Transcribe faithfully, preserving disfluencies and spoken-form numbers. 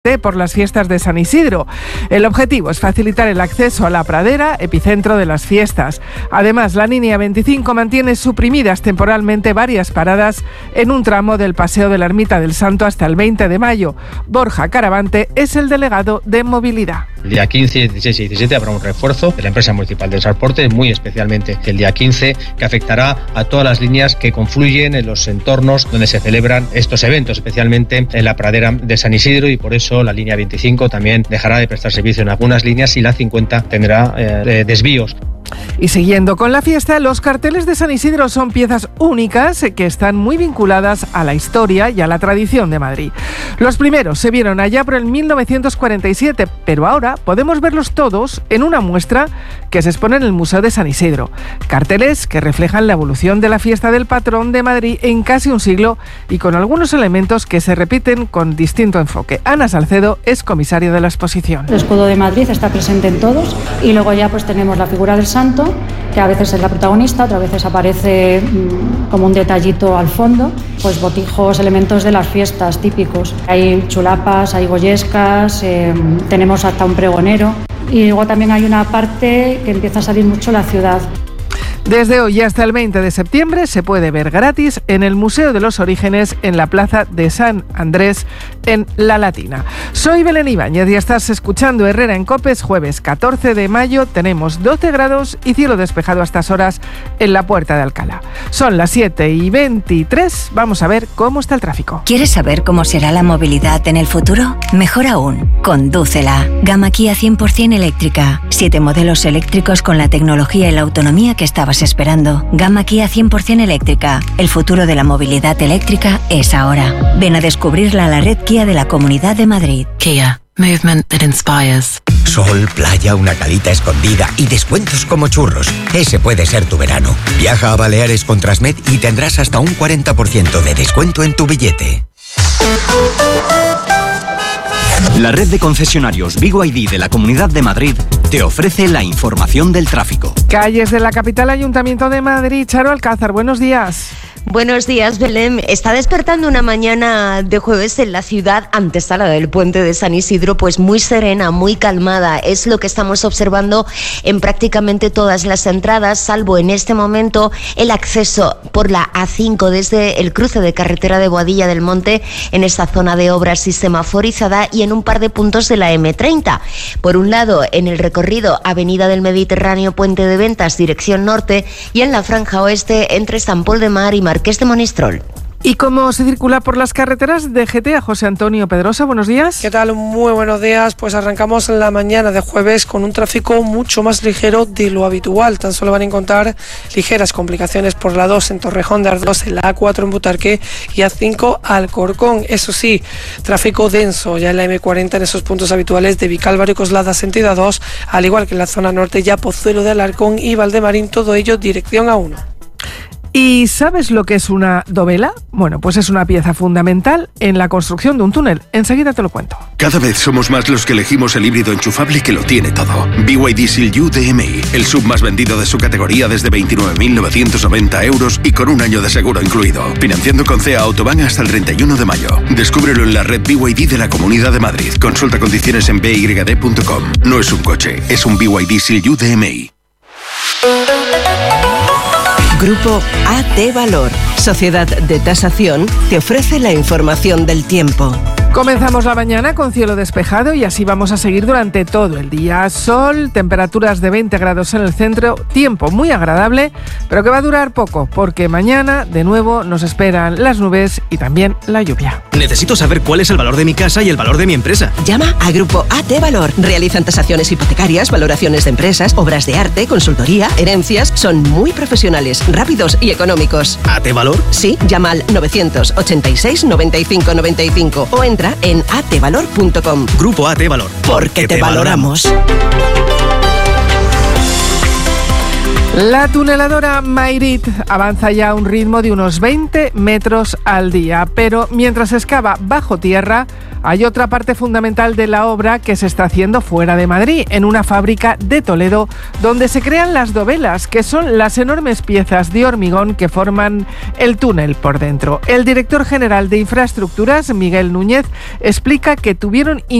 por las fiestas de San Isidro. El objetivo es facilitar el acceso a la pradera, epicentro de las fiestas. Además, la línea veinticinco mantiene suprimidas temporalmente varias paradas en un tramo del Paseo de la Ermita del Santo hasta el veinte de mayo. Borja Caravante es el delegado de Movilidad. El día quince, dieciséis y diecisiete habrá un refuerzo de la empresa municipal de transporte, muy especialmente el día quince, que afectará a todas las líneas que confluyen en los entornos donde se celebran estos eventos, especialmente en la pradera de San Isidro, y por eso la línea veinticinco también dejará de prestar servicio en algunas líneas y la cincuenta tendrá eh, desvíos. Y siguiendo con la fiesta, los carteles de San Isidro son piezas únicas que están muy vinculadas a la historia y a la tradición de Madrid. Los primeros se vieron allá por el mil novecientos cuarenta y siete, pero ahora podemos verlos todos en una muestra que se expone en el Museo de San Isidro. Carteles que reflejan la evolución de la fiesta del patrón de Madrid en casi un siglo y con algunos elementos que se repiten con distinto enfoque. Ana Salcedo es comisaria de la exposición. El escudo de Madrid está presente en todos y luego ya pues tenemos la figura del santo, que a veces es la protagonista, otras veces aparece mmm, como un detallito al fondo, pues botijos, elementos de las fiestas típicos. Hay chulapas, hay goyescas, eh, tenemos hasta un pregonero y luego también hay una parte que empieza a salir mucho la ciudad. Desde hoy hasta el veinte de septiembre se puede ver gratis en el Museo de los Orígenes en la Plaza de San Andrés en La Latina. Soy Belén Ibáñez y estás escuchando Herrera en Copes. Jueves catorce de mayo tenemos doce grados y cielo despejado a estas horas en la Puerta de Alcalá. Son las siete y veintitrés. Vamos a ver cómo está el tráfico. ¿Quieres saber cómo será la movilidad en el futuro? Mejor aún, condúcela. Gama Kia cien por ciento eléctrica. Siete modelos eléctricos con la tecnología y la autonomía que estabas esperando. Gama Kia cien por ciento eléctrica. El futuro de la movilidad eléctrica es ahora. Ven a descubrirla a la red Kia de la Comunidad de Madrid. Kia. Movement that inspires. Sol, playa, una calita escondida y descuentos como churros. Ese puede ser tu verano. Viaja a Baleares con Transmed y tendrás hasta un cuarenta por ciento de descuento en tu billete. La red de concesionarios B Y D de la Comunidad de Madrid te ofrece la información del tráfico. Calles de la capital, Ayuntamiento de Madrid. Charo Alcázar, buenos días. Buenos días, Belén. Está despertando una mañana de jueves en la ciudad, antesala del puente de San Isidro, pues muy serena, muy calmada. Es lo que estamos observando en prácticamente todas las entradas, salvo en este momento el acceso por la A cinco desde el cruce de carretera de Boadilla del Monte, en esta zona de obras y semaforizada, y en un par de puntos de la eme treinta. Por un lado, en el recorrido Avenida del Mediterráneo, Puente de Ventas, dirección norte, y en la franja oeste entre San Pol de Mar y Marqués de Monistrol. ¿Y cómo se circula por las carreteras de G T A? José Antonio Pedrosa, buenos días. ¿Qué tal? Muy buenos días. Pues arrancamos la mañana de jueves con un tráfico mucho más ligero de lo habitual. Tan solo van a encontrar ligeras complicaciones por la dos en Torrejón de Ardoz, en la A cuatro en Butarque y A cinco Alcorcón. Eso sí, tráfico denso ya en la eme cuarenta en esos puntos habituales de Vicálvaro y Coslada sentido A dos, al igual que en la zona norte ya Pozuelo de Alarcón y Valdemarín, todo ello dirección A uno. ¿Y sabes lo que es una dovela? Bueno, pues es una pieza fundamental en la construcción de un túnel. Enseguida te lo cuento. Cada vez somos más los que elegimos el híbrido enchufable que lo tiene todo. B Y D Seal U D M I, el sub más vendido de su categoría desde veintinueve mil novecientos noventa euros y con un año de seguro incluido. Financiando con C E A Autobahn hasta el treinta y uno de mayo. Descúbrelo en la red B Y D de la Comunidad de Madrid. Consulta condiciones en b y d punto com. No es un coche, es un B Y D Seal U D M I. Grupo A T Valor, Sociedad de Tasación, te ofrece la información del tiempo. Comenzamos la mañana con cielo despejado y así vamos a seguir durante todo el día. Sol, temperaturas de veinte grados en el centro, tiempo muy agradable, pero que va a durar poco, porque mañana de nuevo nos esperan las nubes y también la lluvia. Necesito saber cuál es el valor de mi casa y el valor de mi empresa. Llama a Grupo A T Valor. Realizan tasaciones hipotecarias, valoraciones de empresas, obras de arte, consultoría, herencias. Son muy profesionales, rápidos y económicos. ¿A T Valor? Sí, llama al novecientos ochenta y seis noventa y cinco noventa y cinco o entra en a t valor punto com. Grupo A T Valor. Porque te, te valoramos. La tuneladora Mayrit avanza ya a un ritmo de unos veinte metros al día, pero mientras excava bajo tierra Hay otra parte fundamental de la obra que se está haciendo fuera de Madrid, en una fábrica de Toledo, donde se crean las dovelas, que son las enormes piezas de hormigón que forman el túnel por dentro. El director general de Infraestructuras, Miguel Núñez, explica que tuvieron